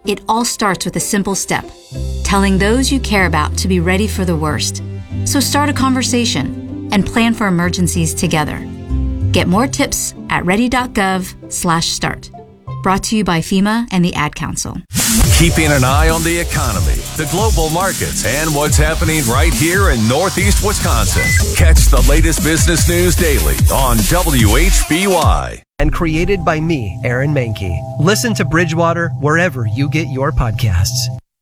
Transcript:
It all starts with a simple step, telling those you care about to be ready for the worst. So start a conversation and plan for emergencies together. Get more tips at ready.gov/start. Brought to you by FEMA and the Ad Council. Keeping an eye on the economy, the global markets, and what's happening right here in Northeast Wisconsin. Catch the latest business news daily on WHBY. And created by me, Aaron Mahnke. Listen to Bridgewater wherever you get your podcasts.